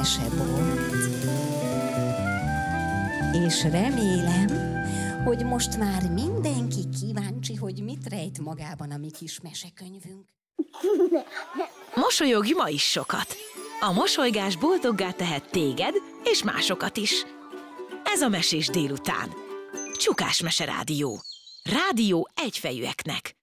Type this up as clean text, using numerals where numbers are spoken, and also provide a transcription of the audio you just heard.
mesebolt. És remélem, hogy most már mindenki kíváncsi, hogy mit rejt magában a mi kis mesekönyvünk. Mosolyogj ma is sokat! A mosolygás boldoggá tehet téged és másokat is. Ez a Mesés délután. Csukás Mese Rádió. Rádió egyfejűeknek.